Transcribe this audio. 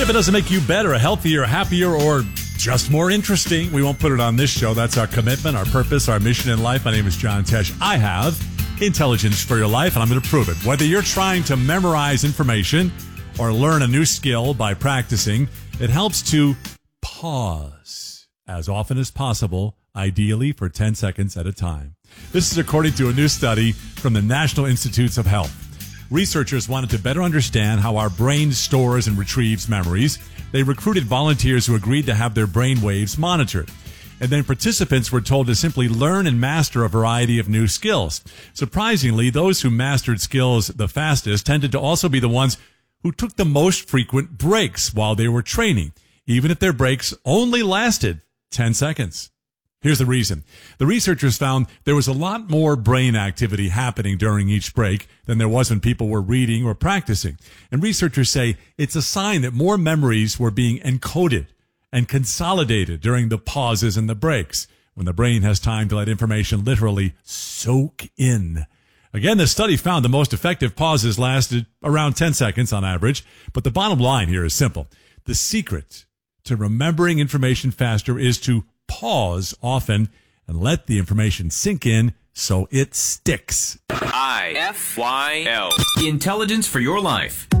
If it doesn't make you better, healthier, happier, or just more interesting, we won't put it on this show. That's our commitment, our purpose, our mission in life. My name is John Tesh. I have intelligence for your life, and I'm going to prove it. Whether you're trying to memorize information or learn a new skill by practicing, it helps to pause as often as possible, ideally for 10 seconds at a time. This is according to a new study from the National Institutes of Health. Researchers wanted to better understand how our brain stores and retrieves memories. They recruited volunteers who agreed to have their brain waves monitored. And then participants were told to simply learn and master a variety of new skills. Surprisingly, those who mastered skills the fastest tended to also be the ones who took the most frequent breaks while they were training, even if their breaks only lasted 10 seconds. Here's the reason. The researchers found there was a lot more brain activity happening during each break than there was when people were reading or practicing. And researchers say it's a sign that more memories were being encoded and consolidated during the pauses and the breaks, when the brain has time to let information literally soak in. Again, the study found the most effective pauses lasted around 10 seconds on average, but the bottom line here is simple. The secret to remembering information faster is to pause often and let the information sink in so it sticks. IFYL. Intelligence for your life.